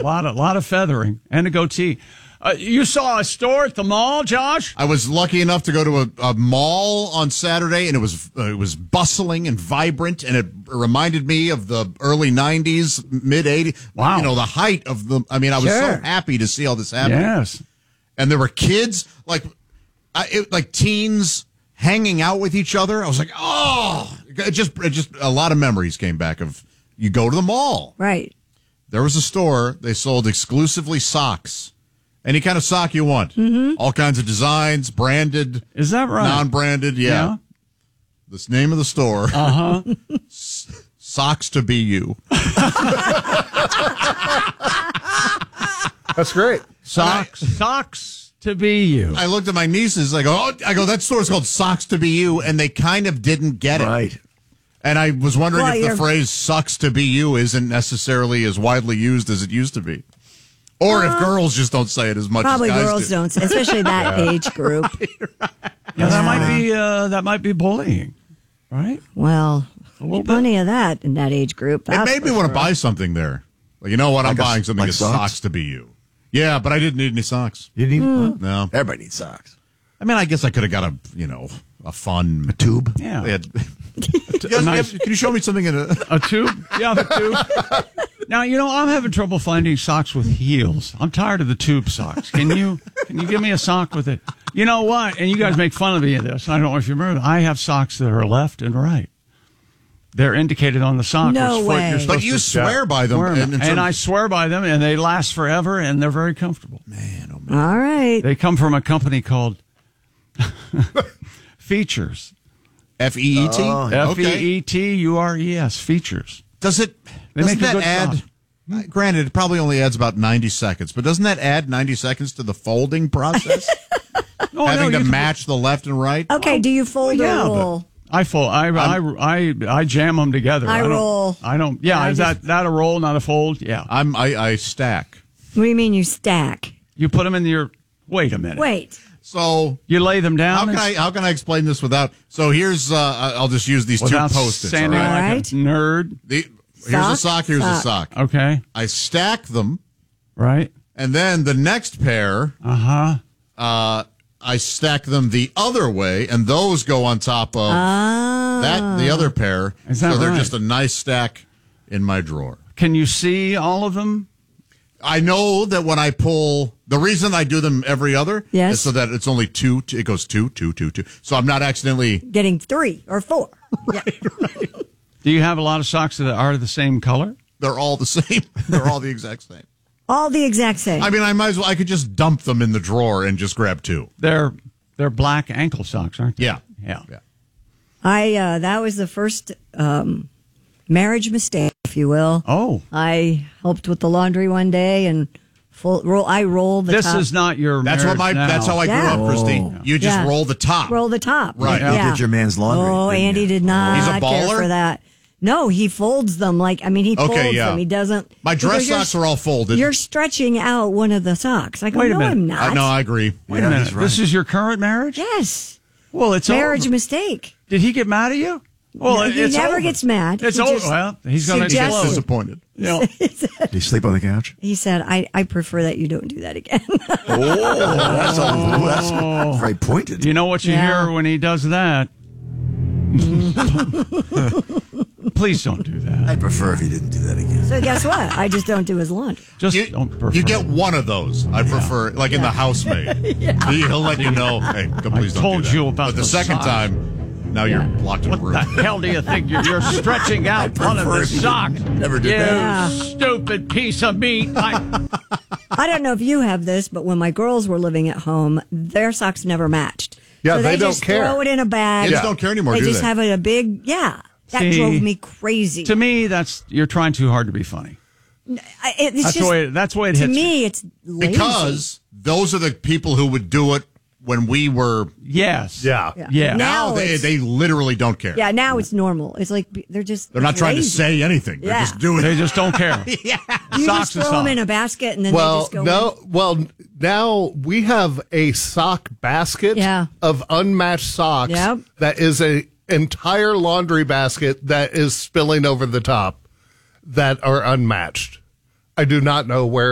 lot of feathering and a goatee. You saw a store at the mall, Josh? I was lucky enough to go to a mall on Saturday, and it was bustling and vibrant, and it reminded me of the early 90s, mid 80s. Wow. You know, the height of the, I was so happy to see all this happen. Yes. And there were kids, like teens hanging out with each other. I was like, oh, it just a lot of memories came back of you go to the mall. Right. There was a store, they sold exclusively socks. Any kind of sock you want. Mm-hmm. All kinds of designs, branded. Is that right? Non-branded, yeah. This name of the store. Uh-huh. Socks to be you. That's great. Socks to be you. I looked at my nieces, I go, that store's called Socks to be you, and they kind of didn't get it. Right. And I was wondering if the phrase sucks to be you isn't necessarily as widely used as it used to be. Or if girls just don't say it as much as guys do. Probably girls don't, especially that age group. Yeah, that might be bullying, right? Well, plenty of that in that age group. It made me want to buy something there. Like, you know what? I'm buying something that's socks to be you. Yeah, but I didn't need any socks. You need No. Everybody needs socks. I guess I could have got a fun tube. Yeah. Can you show me something in a tube? Yeah, the tube. Now, I'm having trouble finding socks with heels. I'm tired of the tube socks. Can you give me a sock with it? You know what? And you guys make fun of me of this. I don't know if you remember. I have socks that are left and right. They're indicated on the sock. No way. But you swear by them. And I swear by them, and they last forever, and they're very comfortable. Man, oh man. All right. They come from a company called Features. F-E-E-T? F-E-E-T-U-R-E-S. Features. Doesn't that add... Granted, it probably only adds about 90 seconds, but doesn't that add 90 seconds to the folding process? Having to match the left and right? Okay, do you fold or roll? I fold. I jam them together. I roll. I don't. Yeah, is that a roll, not a fold? Yeah. I stack. What do you mean you stack? You put them in your. Wait a minute. Wait. So you lay them down. How can I explain this without? So here's. I'll just use these two post-its. Standing like a nerd. Here's a sock. Here's a sock. Okay. I stack them. Right. And then the next pair. I stack them the other way, and those go on top of the other pair. So they're just a nice stack in my drawer. Can you see all of them? I know that when I pull, the reason I do them every other is so that it's only two. It goes two. So I'm not accidentally getting 3 or 4. Right. Do you have a lot of socks that are the same color? They're all the same. They're all the exact same. All the exact same. I might as well. I could just dump them in the drawer and just grab 2. They're black ankle socks, aren't they? Yeah. That was the first marriage mistake, if you will. Oh. I helped with the laundry one day and I roll the top. This is not your That's how I grew up, Christy. You just roll the top. Roll the top. Right. You did your man's laundry. Oh, Andy did not He's a baller? care for that. No, he folds them he folds them. He doesn't. My dress socks are all folded. You're stretching out one of the socks. I go, Wait a minute. I'm not. No, I agree. Wait a minute. This is your current marriage? Yes. Well, it's marriage over. mistake. Did he get mad at you? Well, he never gets mad. It's over. Well, he's going to get disappointed. Did he sleep on the couch? He said, I prefer that you don't do that again. That's very pointed. You know what you hear when he does that? Please don't do that. I'd prefer if he didn't do that again. So guess what? I just don't do his laundry. Don't prefer. You get one of those. I prefer, in the housemaid. He'll let you know, hey, please don't told do that. you about But the second socks. time, now you're locked in a room. What the hell do you think? You're stretching out one of the socks. Never did that. Stupid piece of meat. I don't know if you have this, but when my girls were living at home, their socks never matched. Yeah, so they don't just care. Throw it in a bag. Kids don't care anymore, They do just they? have it a big, That drove me crazy. To me, you're trying too hard to be funny. That's the way it hits. To me, it's lazy. Because those are the people who would do it when we were. Yes. Yeah. Now they literally don't care. Yeah, now it's normal. It's like they're not trying to lazy. say anything. They're just doing it. They just don't care. You Socks just throw them in a basket and then they just go in. Well, now we have a sock basket of unmatched socks that is a entire laundry basket that is spilling over the top that are unmatched. I do not know where